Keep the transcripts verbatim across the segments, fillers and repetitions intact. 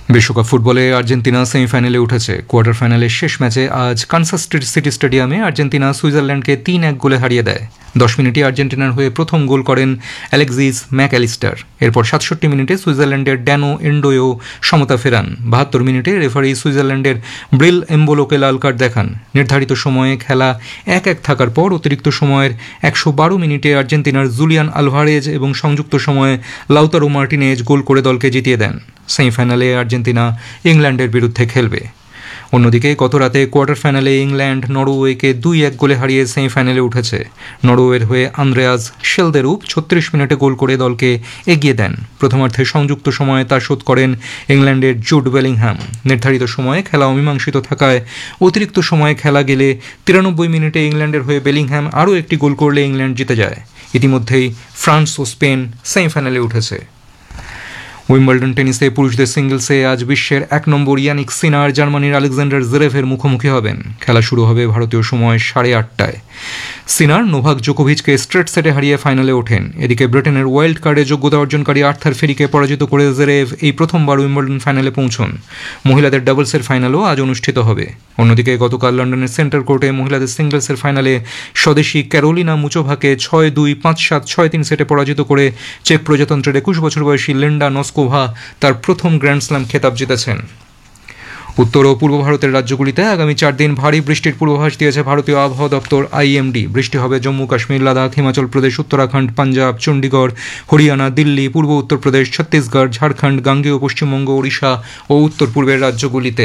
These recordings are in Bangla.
বিশ্বকাপ ফুটবলে আর্জেন্টিনা সেমিফাইনালে উঠেছে। কোয়ার্টার ফাইনালের শেষ ম্যাচে আজ কানসাস সিটি স্টেডিয়ামে আর্জেন্টিনা সুইজারল্যান্ডকে তিন এক গোলে হারিয়ে দেয়। দশ মিনিটে আর্জেন্টিনার হয়ে প্রথম গোল করেন অ্যালেক্সিস ম্যাকঅ্যালিস্টার। এরপর সাতষট্টি মিনিটে সুইজারল্যান্ডের ড্যানো এন্ডোয়েও সমতা ফেরান। বাহাত্তর মিনিটে রেফারি সুইজারল্যান্ডের ব্রিল এম্বোলোকে লাল কার্ড দেখান। নির্ধারিত সময়ে খেলা এক এক থাকার পর অতিরিক্ত সময়ের একশো বারো মিনিটে আর্জেন্টিনার জুলিয়ান আলভারেজ এবং সংযুক্ত সময়ে লাউতারো মার্টিনেজ গোল করে দলকে জিতিয়ে দেন। সেমিফাইনালে আর্জেন্টিনা ইংল্যান্ডের বিরুদ্ধে খেলবে। অন্যদিকে গত রাতে কোয়ার্টার ফাইনালে ইংল্যান্ড নরওয়েকে দুই এক গোলে হারিয়ে সেমিফাইনালে উঠেছে। নরওয়ের হয়ে আন্দ্রেয়াস শেলদেরুপ ছত্রিশ মিনিটে গোল করে দলকে এগিয়ে দেন। প্রথমার্ধে সংযুক্ত সময়ে তা শোধ করেন ইংল্যান্ডের জুড বেলিংহ্যাম। নির্ধারিত সময়ে খেলা অমীমাংসিত থাকায় অতিরিক্ত সময়ে খেলা গেলে তিরানব্বই মিনিটে ইংল্যান্ডের হয়ে বেলিংহ্যাম আরও একটি গোল করলে ইংল্যান্ড জিতে যায়। ইতিমধ্যেই ফ্রান্স ও স্পেন সেমিফাইনালে উঠেছে। উইম্বলডন টেনিসে পুরুষদের সিঙ্গলসে আজ বিশ্বের এক নম্বর ইয়ানিক সিনার জার্মানির আলেকজান্ডার জেরেভের মুখোমুখি হবেন। খেলা শুরু হবে ভারতীয় সময় সাড়ে আটটায়। সিনার নোভাক জোকোভিচকে স্ট্রেট সেটে হারিয়ে ফাইনালে ওঠেন। এদিকে ব্রিটেনের ওয়াইল্ড কার্ডে যোগ্যতা অর্জনকারী আর্থার ফেরিকে পরাজিত করে জেরেভ এই প্রথমবার উইম্বলডন ফাইনালে পৌঁছন। মহিলাদের ডাবলসের ফাইনালও আজ অনুষ্ঠিত হবে। অন্যদিকে গতকাল লন্ডনের সেন্টার কোর্টে মহিলাদের সিঙ্গলসের ফাইনালে স্বদেশী ক্যারোলিনা মুচোভাকে ছয় দুই পাঁচ সাত ছয় তিন সেটে পরাজিত করে চেক প্রজাতন্ত্রের একুশ বছর বয়সী লিন্ডা নস্কোভা তার প্রথম গ্র্যান্ড স্ল্যাম খেতাব জিতেছেন। উত্তর ও পূর্ব ভারতের রাজ্যগুলিতে আগামী চার দিন ভারী বৃষ্টির পূর্বাভাস দিয়েছে ভারতীয় আবহাওয়া দপ্তর আইএমডি। বৃষ্টি হবে জম্মু কাশ্মীর, লাদাখ, হিমাচল প্রদেশ, উত্তরাখণ্ড, পাঞ্জাব, চণ্ডীগড়, হরিয়ানা, দিল্লি, পূর্ব উত্তরপ্রদেশ, ছত্তিশগড়, ঝাড়খণ্ড, গাঙ্গেয় পশ্চিমবঙ্গ, ওড়িশা ও উত্তর পূর্বের রাজ্যগুলিতে।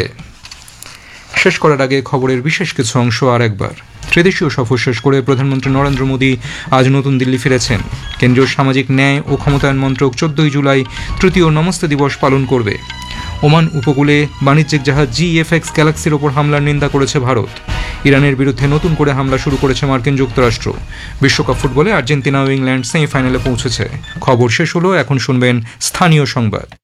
শেষ করার আগে খবরের বিশেষ কিছু অংশ আর একবার। ত্রিদেশীয় সফর শেষ করে প্রধানমন্ত্রী নরেন্দ্র মোদী আজ নতুন দিল্লি ফিরেছেন। কেন্দ্রীয় সামাজিক ন্যায় ও ক্ষমতায়ন মন্ত্রক চোদ্দই জুলাই তৃতীয় নমস্তে দিবস পালন করবে। ওমান উপকূলে বাণিজ্যিক জাহাজ জিএফএক্স গ্যালাক্সির ওপর হামলার নিন্দা করেছে ভারত। ইরানের বিরুদ্ধে নতুন করে হামলা শুরু করেছে মার্কিন যুক্তরাষ্ট্র। বিশ্বকাপ ফুটবলে আর্জেন্টিনা ও ইংল্যান্ড সেমিফাইনালে পৌঁছেছে। খবর শেষ হলো, এখন শুনবেন স্থানীয় সংবাদ।